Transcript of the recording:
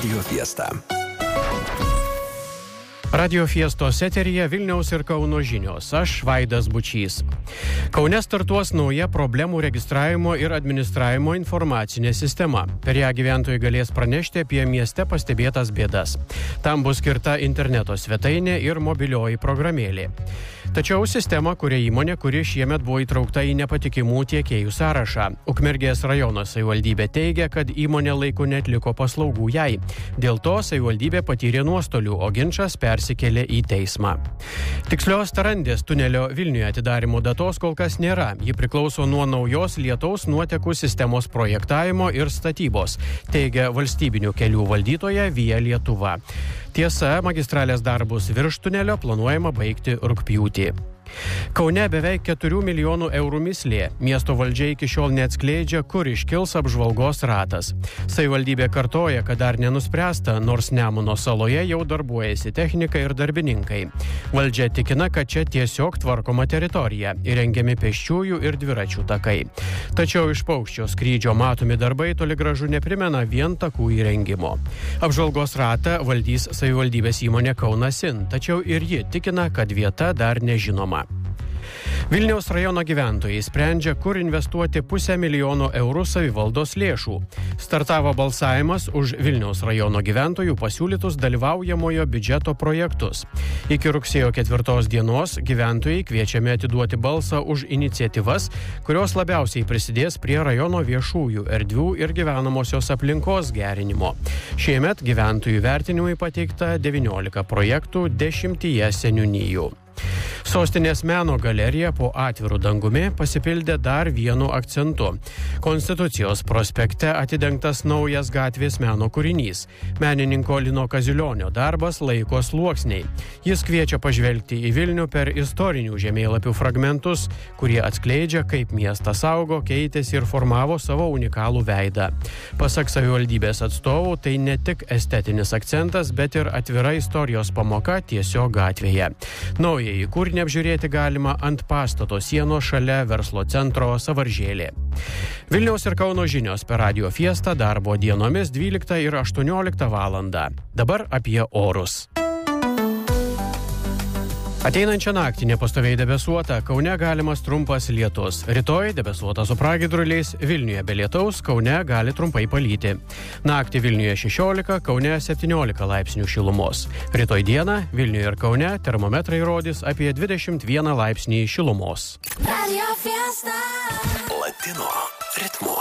Radio Fiesta. Radio Fiestos eteryje Vilniaus ir Kauno žinios. Aš Vaidas Bučys. Kaune startuos nauja problemų registravimo ir administravimo informacinė sistema. Per ją gyventojai galės pranešti apie mieste pastebėtas bėdas. Tam bus skirta interneto svetainė ir mobilioji programėlė. Tačiau sistema kuria įmonė, kuri šiemet buvo įtraukta į nepatikimų tiekėjų sąrašą. Ukmergės rajono savivaldybė teigia, kad įmonė laiku neatliko paslaugų jai. Dėl to savivaldybė patyrė nuostolių, o ginčas persikėlė į teismą. Tikslios Tarandės tunelio Vilniuje atidarimo datos kol kas nėra. Ji priklauso nuo naujos lietaus nuotekų sistemos projektavimo ir statybos, teigia valstybinių kelių valdytoja Via Lietuva. Tiesa, magistralės darbus virš tunelio planuojama baigti rugpjūtį. Kaune beveik 4 milijonų eurų mislė. Miesto valdžia iki šiol neatskleidžia, kur iškils apžvalgos ratas. Savivaldybė kartoja, kad dar nenuspręsta, nors Nemuno saloje jau darbuojasi technika ir darbininkai. Valdžia tikina, kad čia tiesiog tvarkoma teritorija, įrengiami pėsčiųjų ir dviračių takai. Tačiau iš paukščio skrydžio matomi darbai toli gražu neprimena vien takų įrengimo. Apžvalgos ratą valdys savivaldybės įmonė Kaunasin, tačiau ir ji tikina, kad vieta dar nežinoma. Vilniaus rajono gyventojai sprendžia, kur investuoti 500 000 eurų savivaldos lėšų. Startavo balsavimas už Vilniaus rajono gyventojų pasiūlytus dalyvaujamojo biudžeto projektus. Iki rugsėjo 4 dienos gyventojai kviečiami atiduoti balsą už iniciatyvas, kurios labiausiai prisidės prie rajono viešųjų erdvių ir gyvenamosios aplinkos gerinimo. Šiemet gyventojų vertinimui pateikta 19 projektų 10 seniūnijų. Sostinės meno galerija po atviru dangumi pasipildė dar vienu akcentu. Konstitucijos prospekte atidengtas naujas gatvės meno kūrinys. Menininko Lino Kazilionio darbas Laiko sluoksniai. Jis kviečia pažvelgti į Vilnių per istorinių žemėlapių fragmentus, kurie atskleidžia, kaip miestas augo, keitėsi ir formavo savo unikalų veidą. Pasak savivaldybės atstovų, tai ne tik estetinis akcentas, bet ir atvira istorijos pamoka tiesiog gatvėje. Naujai kūrinį apžiūrėti galima ant pastato sienos šalia verslo centro Savaržėlė. Vilniaus ir Kauno žinios per Radio Fiestą darbo dienomis 12 ir 18 valandą. Dabar apie orus. Ateinančią naktį nepastoviai debesuota, Kaune galimas trumpas lietus. Rytoj debesuota su pragiedruliais, Vilniuje be lietaus, Kaune gali trumpai palyti. Naktį Vilniuje 16, Kaune 17 laipsnių šilumos. Rytoj dieną Vilniuje ir Kaune termometrai rodys apie 21 laipsnį šilumos. Latino ritmu.